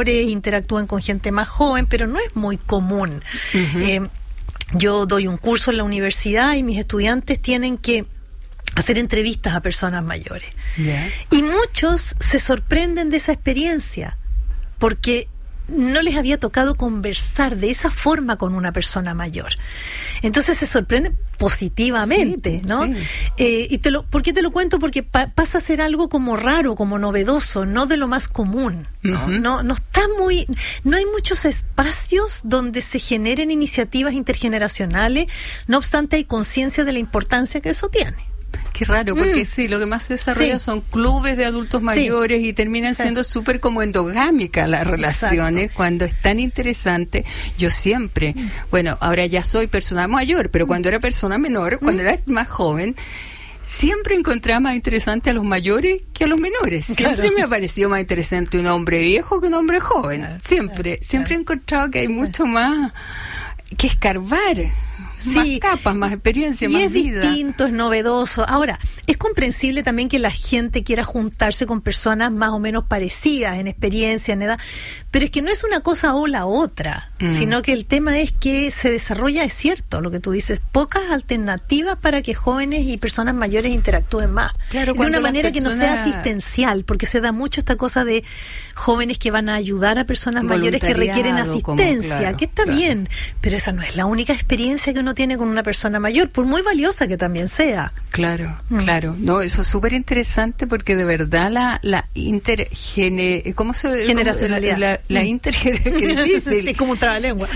mayores interactúen con gente más joven, pero no es muy común. Yo doy un curso en la universidad y mis estudiantes tienen que hacer entrevistas a personas mayores. Y muchos se sorprenden de esa experiencia, porque no les había tocado conversar de esa forma con una persona mayor. Entonces se sorprenden positivamente, ¿no? Y ¿por qué te lo cuento? Porque pasa a ser algo como raro, como novedoso, no de lo más común, ¿no? No hay muchos espacios donde se generen iniciativas intergeneracionales, no obstante hay conciencia de la importancia que eso tiene. Qué raro, porque lo que más se desarrolla son clubes de adultos mayores y terminan siendo súper como endogámicas las relaciones. Cuando es tan interesante. Yo siempre, bueno, ahora ya soy persona mayor, pero cuando era persona menor, cuando era más joven, siempre encontraba más interesante a los mayores que a los menores. Siempre me ha parecido más interesante un hombre viejo que un hombre joven. Siempre he encontrado que hay mucho más que escarbar. Más capas, más experiencia, más vida. Y es distinto, es novedoso. Ahora, es comprensible también que la gente quiera juntarse con personas más o menos parecidas en experiencia, en edad, pero es que no es una cosa o la otra, sino que el tema es que se desarrolla, es cierto, lo que tú dices, pocas alternativas para que jóvenes y personas mayores interactúen más. Claro, de una manera que no sea asistencial, porque se da mucho esta cosa de jóvenes que van a ayudar a personas mayores que requieren asistencia, que está bien, pero esa no es la única experiencia que uno tiene con una persona mayor, por muy valiosa que también sea. Claro. No, eso es súper interesante porque de verdad la generacionalidad. La intergeneracionalidad. Sí, como un trabalengua.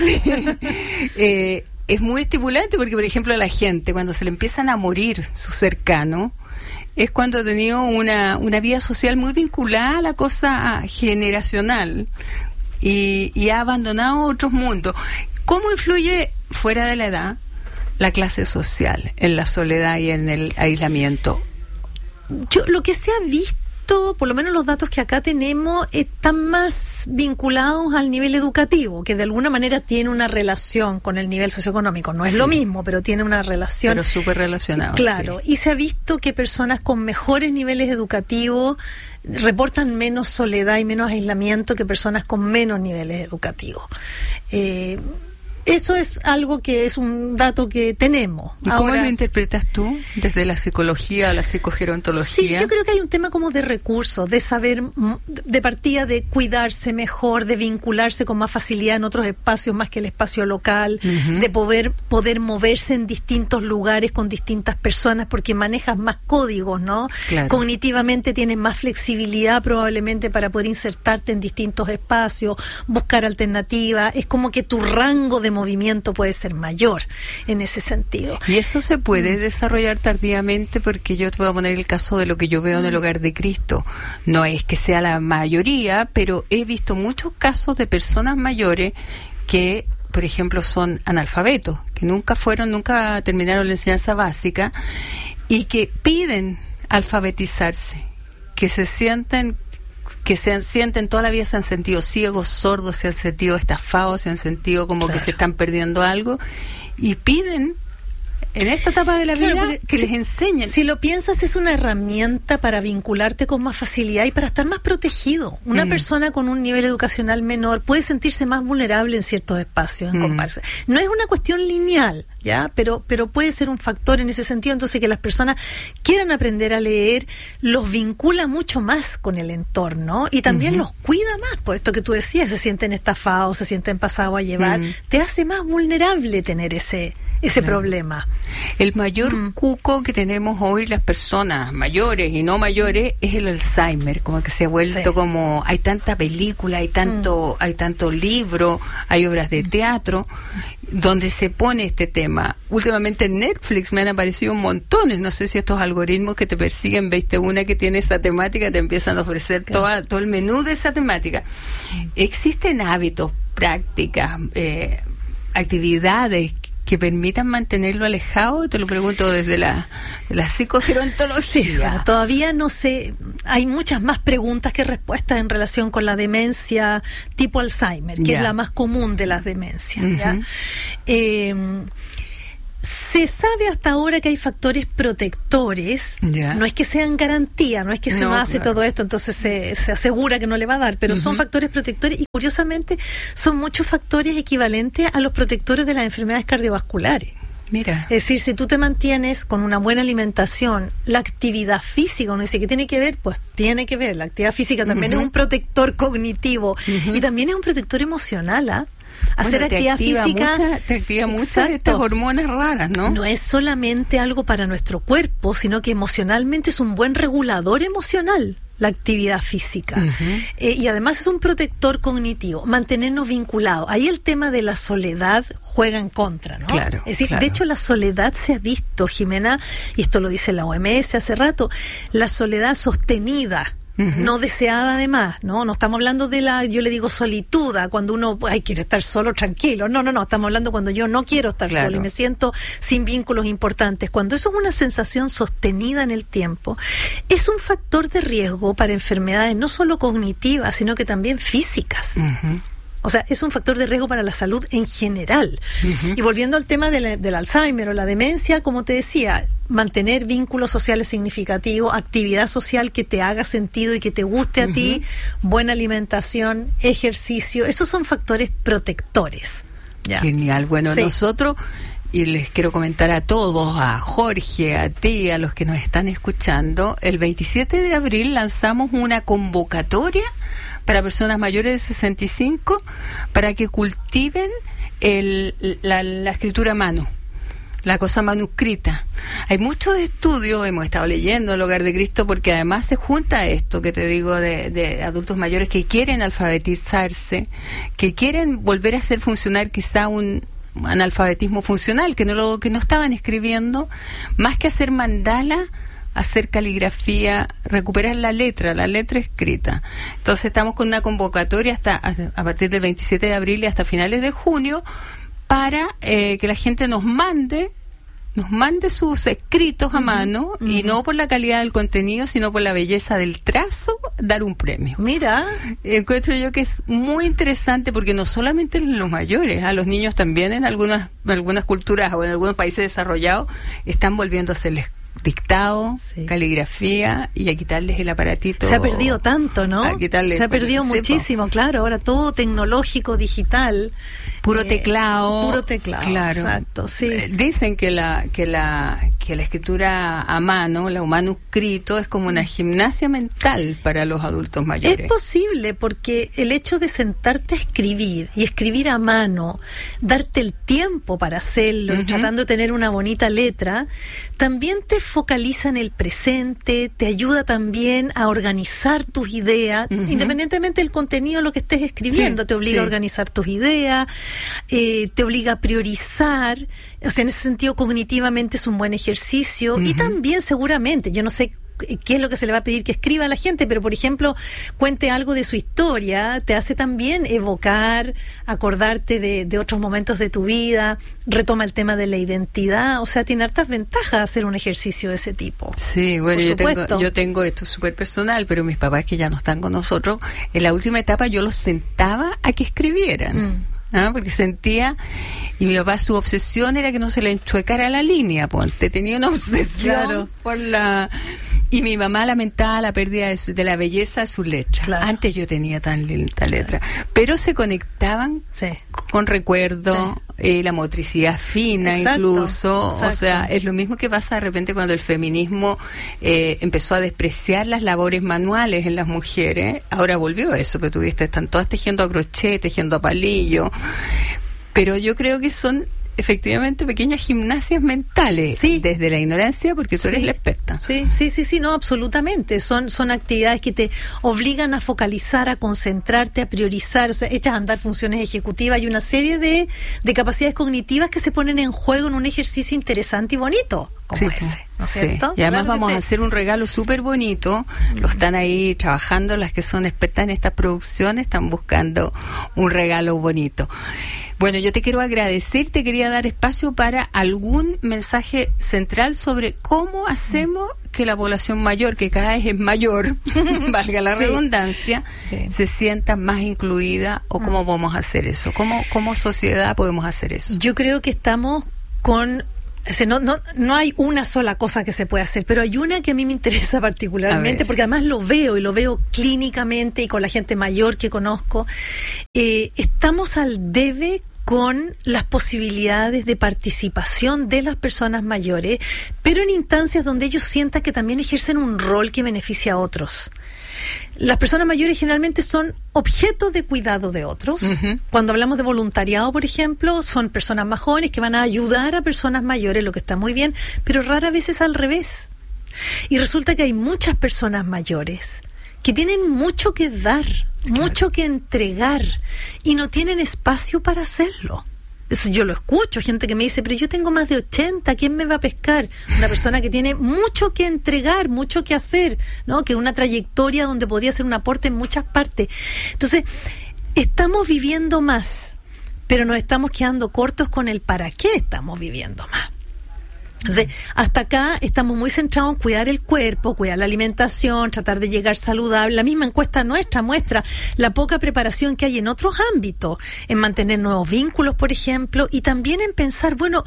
Es muy estimulante porque, por ejemplo, a la gente, cuando se le empiezan a morir sus cercanos, es cuando ha tenido una vida social muy vinculada a la cosa generacional y ha abandonado otros mundos. ¿Cómo influye, fuera de la edad, la clase social en la soledad y en el aislamiento? Lo que se ha visto, por lo menos los datos que acá tenemos, están más vinculados al nivel educativo, que de alguna manera tiene una relación con el nivel socioeconómico. No es lo mismo, pero tiene una relación. Pero súper relacionado. Claro, y se ha visto que personas con mejores niveles educativos reportan menos soledad y menos aislamiento que personas con menos niveles educativos. Eso es algo que es un dato que tenemos. ¿Y cómo lo interpretas tú desde la psicología, la psicogerontología? Sí, yo creo que hay un tema como de recursos, de saber, de partida de cuidarse mejor, de vincularse con más facilidad en otros espacios más que el espacio local, de poder moverse en distintos lugares con distintas personas porque manejas más códigos, ¿no? Claro. Cognitivamente tienes más flexibilidad probablemente para poder insertarte en distintos espacios, buscar alternativas. Es como que tu rango de movimiento puede ser mayor en ese sentido. Y eso se puede desarrollar tardíamente, porque yo te voy a poner el caso de lo que yo veo en el Hogar de Cristo. No es que sea la mayoría, pero he visto muchos casos de personas mayores que, por ejemplo, son analfabetos, que nunca terminaron la enseñanza básica y que piden alfabetizarse, que se sienten toda la vida, se han sentido ciegos, sordos, se han sentido estafados, se han sentido como que se están perdiendo algo y piden en esta etapa de la vida que les enseñen. Si lo piensas, es una herramienta para vincularte con más facilidad y para estar más protegido. Una persona con un nivel educacional menor puede sentirse más vulnerable en ciertos espacios, en comparsa. No es una cuestión lineal, ¿ya? Pero puede ser un factor en ese sentido. Entonces, que las personas quieran aprender a leer los vincula mucho más con el entorno y también los cuida más. Por esto que tú decías, se sienten estafados, se sienten pasados a llevar, te hace más vulnerable tener ese problema. El mayor cuco que tenemos hoy las personas mayores y no mayores es el Alzheimer, como que se ha vuelto como, hay tanta película, hay tanto libro, hay obras de teatro donde se pone este tema. Últimamente en Netflix me han aparecido montones, no sé si estos algoritmos que te persiguen, viste una que tiene esa temática, te empiezan a ofrecer todo el menú de esa temática. Existen hábitos, prácticas, actividades que permitan mantenerlo alejado. Te lo pregunto desde la psicogerontología. Sí, bueno, todavía no sé, hay muchas más preguntas que respuestas en relación con la demencia tipo Alzheimer, que es la más común de las demencias. Se sabe hasta ahora que hay factores protectores, no es que sean garantía, no es que si uno hace todo esto entonces se asegura que no le va a dar, pero son factores protectores y curiosamente son muchos factores equivalentes a los protectores de las enfermedades cardiovasculares. Mira. Es decir, si tú te mantienes con una buena alimentación, la actividad física, uno dice que tiene que ver, pues tiene que ver, la actividad física también es un protector cognitivo y también es un protector emocional, ¿ah? Hacer actividad física te activa muchas de estas hormonas raras, ¿no? No es solamente algo para nuestro cuerpo, sino que emocionalmente es un buen regulador emocional la actividad física. Y además es un protector cognitivo, mantenernos vinculados. Ahí el tema de la soledad juega en contra, ¿no? Claro, es decir, de hecho la soledad se ha visto, Jimena, y esto lo dice la OMS hace rato, la soledad sostenida, no deseada además, ¿no? No estamos hablando de la, yo le digo solitud, cuando uno quiere estar solo, tranquilo. No, estamos hablando cuando yo no quiero estar solo y me siento sin vínculos importantes. Cuando eso es una sensación sostenida en el tiempo, es un factor de riesgo para enfermedades no solo cognitivas, sino que también físicas. O sea, es un factor de riesgo para la salud en general. Y volviendo al tema del Alzheimer o la demencia, como te decía, mantener vínculos sociales significativos, actividad social que te haga sentido y que te guste a ti, buena alimentación, ejercicio, esos son factores protectores. ¿Ya? Genial. Bueno, nosotros, y les quiero comentar a todos, a Jorge, a ti, a los que nos están escuchando, el 27 de abril lanzamos una convocatoria para personas mayores de 65 para que cultiven la escritura a mano, la cosa manuscrita. Hay muchos estudios, hemos estado leyendo el Hogar de Cristo, porque además se junta esto que te digo de adultos mayores que quieren alfabetizarse, que quieren volver a hacer funcionar quizá un analfabetismo funcional, que no estaban escribiendo, más que hacer mandala, hacer caligrafía, recuperar la letra escrita. Entonces estamos con una convocatoria a partir del 27 de abril y hasta finales de junio para que la gente nos mande sus escritos a mano y no por la calidad del contenido, sino por la belleza del trazo, dar un premio. Mira, encuentro yo que es muy interesante porque no solamente en los mayores, a los niños también en algunas culturas o en algunos países desarrollados están volviendo a hacerles dictado, caligrafía y a quitarles el aparatito. Se ha perdido tanto, ¿no? Se ha perdido muchísimo, claro, ahora todo tecnológico, digital. Puro teclado. Claro. Exacto, sí. Dicen que la escritura a mano, la manuscrito, es como una gimnasia mental para los adultos mayores. Es posible, porque el hecho de sentarte a escribir y escribir a mano, darte el tiempo para hacerlo y tratando de tener una bonita letra, también te focaliza en el presente, te ayuda también a organizar tus ideas, independientemente del contenido de lo que estés escribiendo, te obliga a organizar tus ideas, te obliga a priorizar, o sea, en ese sentido cognitivamente es un buen ejercicio y también seguramente, yo no sé qué es lo que se le va a pedir que escriba a la gente, pero por ejemplo, cuente algo de su historia, te hace también evocar, acordarte de otros momentos de tu vida, retoma el tema de la identidad, o sea, tiene hartas ventajas hacer un ejercicio de ese tipo. Sí, bueno, yo tengo esto súper personal, pero mis papás que ya no están con nosotros, en la última etapa yo los sentaba a que escribieran. Porque sentía, y mi papá, su obsesión era que no se le enchuecara la línea, ponte, tenía una obsesión por y mi mamá lamentaba la pérdida de la belleza de su letra. Antes yo tenía tan linda letra, pero se conectaban con recuerdos, la motricidad fina incluso, o sea, es lo mismo que pasa de repente cuando el feminismo empezó a despreciar las labores manuales en las mujeres. Ahora volvió eso, pero tuviste, están todas tejiendo a crochet, tejiendo a palillo, pero yo creo que son efectivamente pequeñas gimnasias mentales desde la ignorancia, porque tú eres la experta. Sí, no, absolutamente. Son actividades que te obligan a focalizar, a concentrarte, a priorizar, o sea, echas a andar funciones ejecutivas y una serie de capacidades cognitivas que se ponen en juego en un ejercicio interesante y bonito como ese, ¿no es cierto? Y además vamos a hacer un regalo súper bonito. Lo están ahí trabajando, las que son expertas en estas producciones están buscando un regalo bonito. Bueno, yo te quiero agradecer, te quería dar espacio para algún mensaje central sobre cómo hacemos que la población mayor, que cada vez es mayor, valga la redundancia, se sienta más incluida, o cómo vamos a hacer eso, cómo sociedad podemos hacer eso. Yo creo que estamos con no hay una sola cosa que se pueda hacer, pero hay una que a mí me interesa particularmente, porque además lo veo clínicamente y con la gente mayor que conozco. Estamos al debe con las posibilidades de participación de las personas mayores, pero en instancias donde ellos sientan que también ejercen un rol que beneficia a otros. Las personas mayores generalmente son objetos de cuidado de otros. Uh-huh. Cuando hablamos de voluntariado, por ejemplo, son personas más jóvenes que van a ayudar a personas mayores, lo que está muy bien, pero rara vez es al revés. Y resulta que hay muchas personas mayores que tienen mucho que dar, mucho que entregar, y no tienen espacio para hacerlo. Eso yo lo escucho, gente que me dice, pero yo tengo más de 80, ¿quién me va a pescar? Una persona que tiene mucho que entregar, mucho que hacer, ¿no? Que una trayectoria donde podría hacer un aporte en muchas partes. Entonces, estamos viviendo más, pero nos estamos quedando cortos con el para qué estamos viviendo más. Entonces, hasta acá estamos muy centrados en cuidar el cuerpo, cuidar la alimentación, tratar de llegar saludable. La misma encuesta nuestra muestra la poca preparación que hay en otros ámbitos, en mantener nuevos vínculos, por ejemplo, y también en pensar, bueno,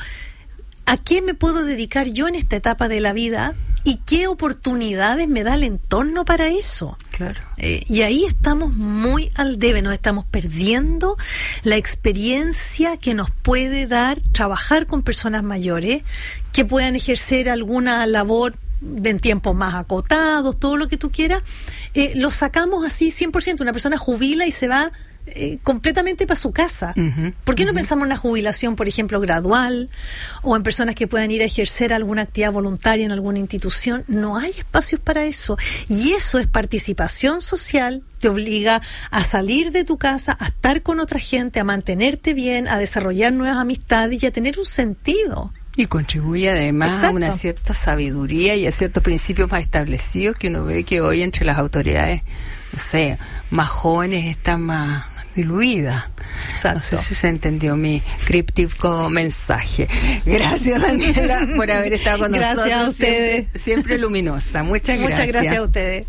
¿a qué me puedo dedicar yo en esta etapa de la vida? ¿Y qué oportunidades me da el entorno para eso? Claro. Y ahí estamos muy al debe, nos estamos perdiendo la experiencia que nos puede dar trabajar con personas mayores que puedan ejercer alguna labor en tiempos más acotados, todo lo que tú quieras. Lo sacamos así 100%, una persona jubila y se va completamente para su casa. Uh-huh, ¿Por qué no pensamos en una jubilación, por ejemplo, gradual, o en personas que puedan ir a ejercer alguna actividad voluntaria en alguna institución? No hay espacios para eso, y eso es participación social. Te obliga a salir de tu casa, a estar con otra gente, a mantenerte bien, a desarrollar nuevas amistades y a tener un sentido. Y contribuye además a una cierta sabiduría y a ciertos principios más establecidos que uno ve que hoy entre las autoridades, no sé, más jóvenes están más diluida. Exacto. No sé si se entendió mi críptico mensaje. Gracias, Daniela, por haber estado con nosotros. Gracias a ustedes. Siempre luminosa. Muchas gracias. Muchas gracias a ustedes.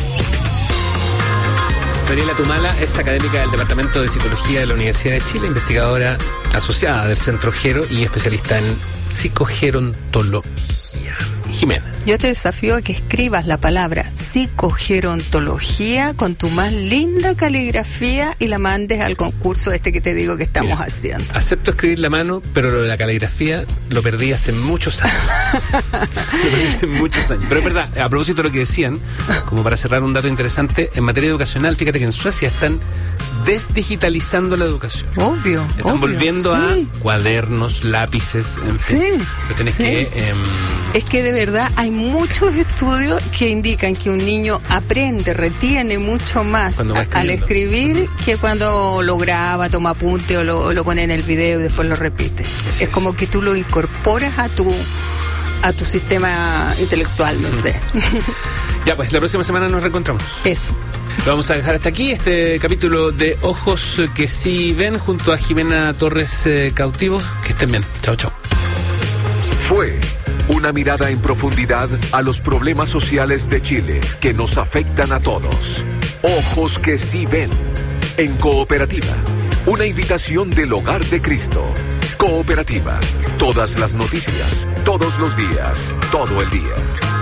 Mariela Tumala es académica del Departamento de Psicología de la Universidad de Chile, investigadora asociada del Centro Gero y especialista en psicogerontología. Jimena. Yo te desafío a que escribas la palabra psicogerontología con tu más linda caligrafía y la mandes al concurso que te digo que estamos haciendo. Acepto escribir la mano, pero lo de la caligrafía lo perdí hace muchos años. Pero es verdad, a propósito de lo que decían, como para cerrar un dato interesante, en materia educacional, fíjate que en Suecia están desdigitalizando la educación. Obvio. Están volviendo a cuadernos, lápices, en fin. Pero tenés que... Es que de verdad hay muchos estudios que indican que un niño aprende, retiene mucho más al escribir que cuando lo graba, toma apunte o lo pone en el video y después lo repite. Es como que tú lo incorporas a tu sistema intelectual, no sé. Ya, pues la próxima semana nos reencontramos. Eso. Lo vamos a dejar hasta aquí, este capítulo de Ojos que sí ven, junto a Jimena Torres Cautivos. Que estén bien. Chao, chao. Fue una mirada en profundidad a los problemas sociales de Chile que nos afectan a todos. Ojos que sí ven. En Cooperativa. Una invitación del Hogar de Cristo. Cooperativa. Todas las noticias, todos los días, todo el día.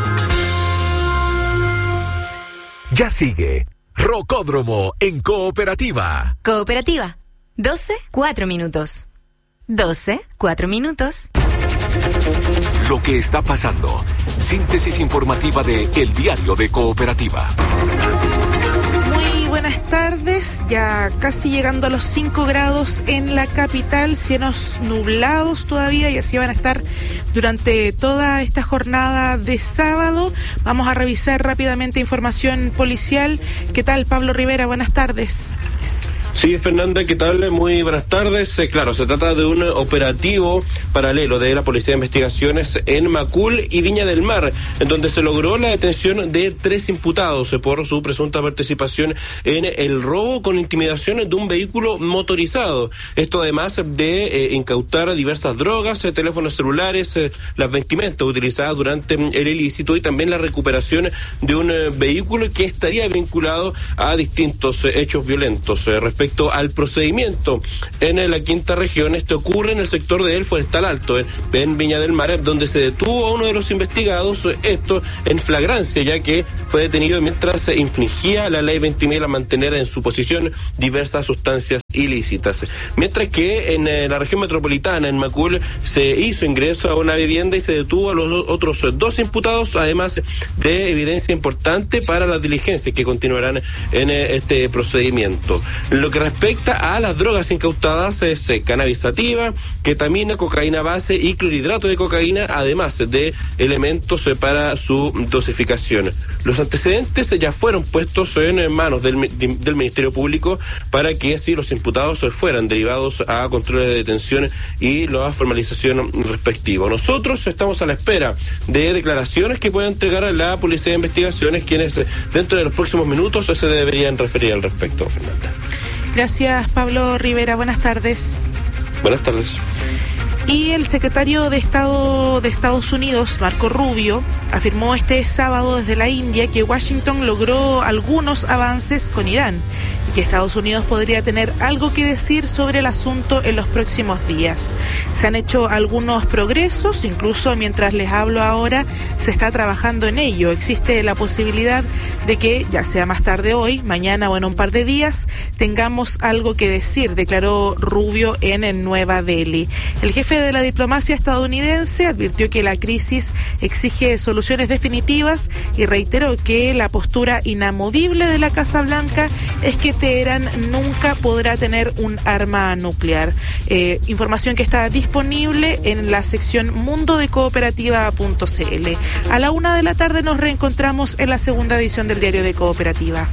Ya sigue Rocódromo en Cooperativa. Cooperativa. 12, 4 minutos. 12, 4 minutos. Lo que está pasando. Síntesis informativa de El Diario de Cooperativa. Muy buenas tardes. Ya casi llegando a los 5 grados en la capital. Cielos nublados todavía y así van a estar durante toda esta jornada de sábado. Vamos a revisar rápidamente información policial. ¿Qué tal, Pablo Rivera? Buenas tardes. Sí, Fernanda, ¿qué tal? Muy buenas tardes. Claro, se trata de un operativo paralelo de la Policía de Investigaciones en Macul y Viña del Mar, en donde se logró la detención de 3 imputados por su presunta participación en el robo con intimidación de un vehículo motorizado. Esto además de incautar diversas drogas, teléfonos celulares, las vestimentas utilizadas durante el ilícito y también la recuperación de un vehículo que estaría vinculado a distintos hechos violentos. imputados. Respecto al procedimiento en la quinta región, esto ocurre en el sector de El Forestal Alto, en Viña del Mar, donde se detuvo a uno de los investigados, esto en flagrancia, ya que fue detenido mientras se infringía la ley 20.000 a mantener en su posesión diversas sustancias ilícitas. Mientras que en la región metropolitana, en Macul, se hizo ingreso a una vivienda y se detuvo a los otros 2 imputados, además de evidencia importante para las diligencias que continuarán en este procedimiento. Lo que respecta a las drogas incautadas es cannabis sativa, ketamina, cocaína base y clorhidrato de cocaína, además de elementos para su dosificación. Los antecedentes ya fueron puestos en manos del Ministerio Público para que así los imputados fueran derivados a controles de detención y la formalización respectiva. Nosotros estamos a la espera de declaraciones que pueda entregar a la Policía de Investigaciones, quienes dentro de los próximos minutos se deberían referir al respecto, Fernanda. Gracias, Pablo Rivera. Buenas tardes. Buenas tardes. Y el secretario de Estado de Estados Unidos, Marco Rubio, afirmó este sábado desde la India que Washington logró algunos avances con Irán y que Estados Unidos podría tener algo que decir sobre el asunto en los próximos días. Se han hecho algunos progresos, incluso mientras les hablo ahora se está trabajando en ello. Existe la posibilidad de que, ya sea más tarde hoy, mañana o en un par de días, tengamos algo que decir, declaró Rubio en Nueva Delhi. El jefe de la diplomacia estadounidense advirtió que la crisis exige soluciones definitivas y reiteró que la postura inamovible de la Casa Blanca es que Teherán nunca podrá tener un arma nuclear. Información que está disponible en la sección mundodecooperativa.cl. A la 1:00 p.m. nos reencontramos en la segunda edición del Diario de Cooperativa.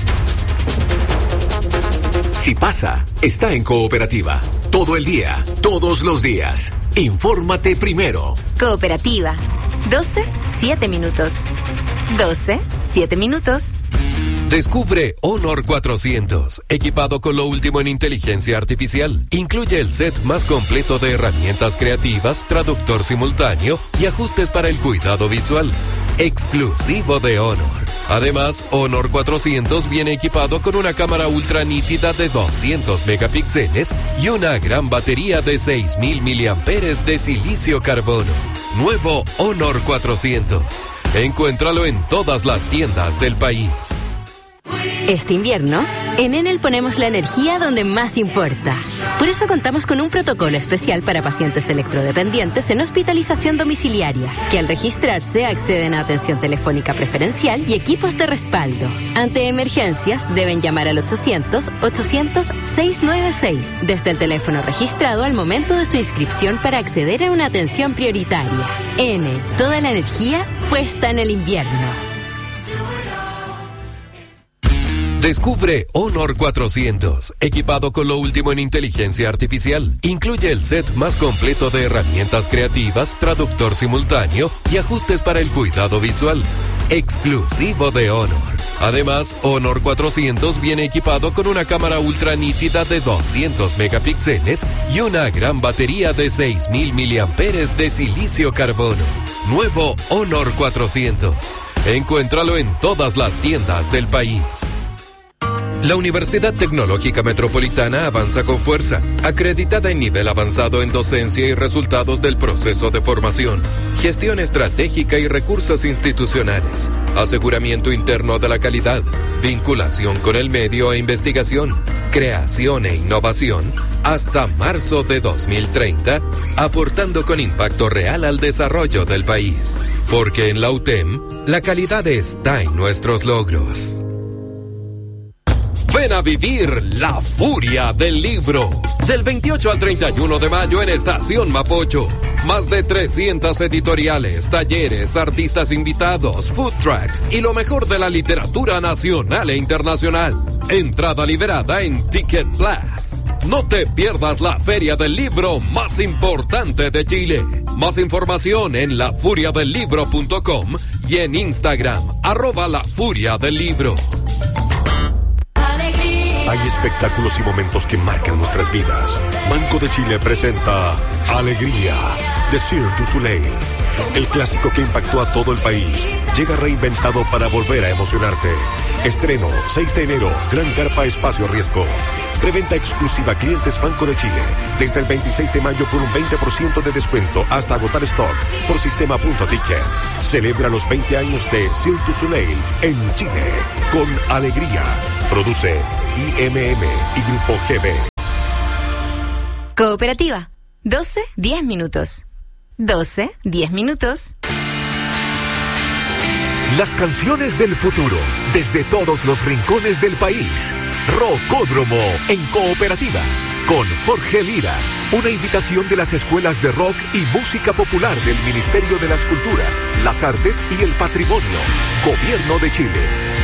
Si pasa, está en Cooperativa. Todo el día, todos los días. Infórmate primero. Cooperativa. 12, 7 minutos. 12, 7 minutos. Descubre Honor 400, equipado con lo último en inteligencia artificial. Incluye el set más completo de herramientas creativas, traductor simultáneo y ajustes para el cuidado visual. Exclusivo de Honor. Además, Honor 400 viene equipado con una cámara ultra nítida de 200 megapíxeles y una gran batería de 6.000 miliamperes de silicio carbono. Nuevo Honor 400. Encuéntralo en todas las tiendas del país. Este invierno, en Enel ponemos la energía donde más importa. Por eso contamos con un protocolo especial para pacientes electrodependientes en hospitalización domiciliaria, que al registrarse acceden a atención telefónica preferencial y equipos de respaldo. Ante emergencias, deben llamar al 800-800-696 desde el teléfono registrado al momento de su inscripción para acceder a una atención prioritaria. Enel, toda la energía puesta en el invierno. Descubre Honor 400, equipado con lo último en inteligencia artificial. Incluye el set más completo de herramientas creativas, traductor simultáneo y ajustes para el cuidado visual. Exclusivo de Honor. Además, Honor 400 viene equipado con una cámara ultra nítida de 200 megapíxeles y una gran batería de 6.000 miliamperes de silicio carbono. Nuevo Honor 400. Encuéntralo en todas las tiendas del país. La Universidad Tecnológica Metropolitana avanza con fuerza, acreditada en nivel avanzado en docencia y resultados del proceso de formación, gestión estratégica y recursos institucionales, aseguramiento interno de la calidad, vinculación con el medio e investigación, creación e innovación, hasta marzo de 2030, aportando con impacto real al desarrollo del país. Porque en la UTEM, la calidad está en nuestros logros. Ven a vivir la furia del libro. Del 28 al 31 de mayo en Estación Mapocho. Más de 300 editoriales, talleres, artistas invitados, food trucks y lo mejor de la literatura nacional e internacional. Entrada liberada en Ticket Plus. No te pierdas la feria del libro más importante de Chile. Más información en lafuriadelibro.com y en Instagram, @lafuriadelibro. Hay espectáculos y momentos que marcan nuestras vidas. Banco de Chile presenta Alegría, de Cirque du Soleil. El clásico que impactó a todo el país llega reinventado para volver a emocionarte. Estreno 6 de enero, Gran Carpa Espacio Riesgo. Preventa exclusiva a clientes Banco de Chile. Desde el 26 de mayo por un 20% de descuento hasta agotar stock por sistema.ticket. Celebra los 20 años de Cirque du Soleil en Chile con alegría. Produce IMM y Grupo GB. Cooperativa. 12-10 minutos. 12-10 minutos. Las canciones del futuro, desde todos los rincones del país. Rocódromo en Cooperativa, con Jorge Lira. Una invitación de las escuelas de rock y música popular del Ministerio de las Culturas, las Artes y el Patrimonio. Gobierno de Chile.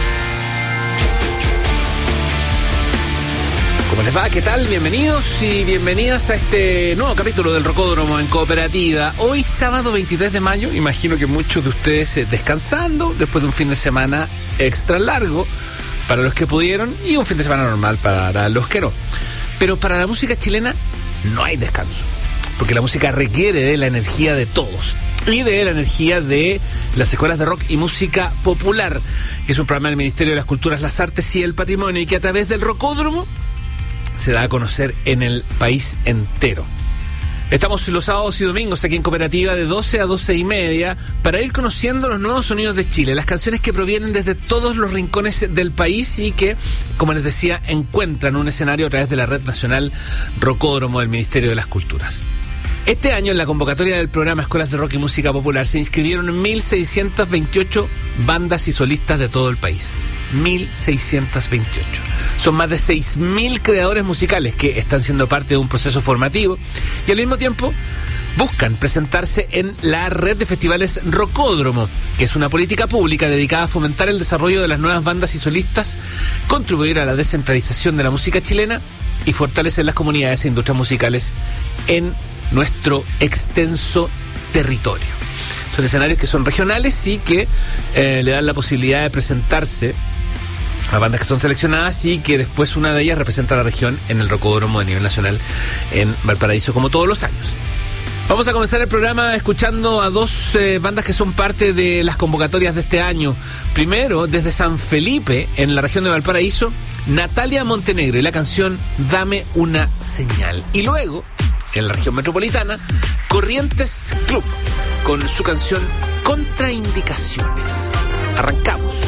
¿Cómo les va? ¿Qué tal? Bienvenidos y bienvenidas a este nuevo capítulo del Rocódromo en Cooperativa. Hoy, sábado 23 de mayo, imagino que muchos de ustedes descansando después de un fin de semana extra largo para los que pudieron y un fin de semana normal para los que no. Pero para la música chilena no hay descanso, porque la música requiere de la energía de todos y de la energía de las escuelas de rock y música popular, que es un programa del Ministerio de las Culturas, las Artes y el Patrimonio, y que a través del Rocódromo se da a conocer en el país entero. Estamos los sábados y domingos aquí en Cooperativa de 12 a 12 y media para ir conociendo los nuevos sonidos de Chile, las canciones que provienen desde todos los rincones del país y que, como les decía, encuentran un escenario a través de la Red Nacional Rocódromo del Ministerio de las Culturas. Este año, en la convocatoria del programa Escuelas de Rock y Música Popular, se inscribieron 1.628 bandas y solistas de todo el país. 1.628. Son más de 6.000 creadores musicales que están siendo parte de un proceso formativo y al mismo tiempo buscan presentarse en la red de festivales Rocódromo, que es una política pública dedicada a fomentar el desarrollo de las nuevas bandas y solistas, contribuir a la descentralización de la música chilena y fortalecer las comunidades e industrias musicales en nuestro extenso territorio. Son escenarios que son regionales y que le dan la posibilidad de presentarse a bandas que son seleccionadas y que después una de ellas representa a la región en el Rocódromo a nivel nacional en Valparaíso, como todos los años. Vamos a comenzar el programa escuchando a dos bandas que son parte de las convocatorias de este año. Primero, desde San Felipe, en la región de Valparaíso, Natalia Montenegro y la canción Dame una señal. Y luego, en la región metropolitana, Corrientes Club con su canción Contraindicaciones. Arrancamos.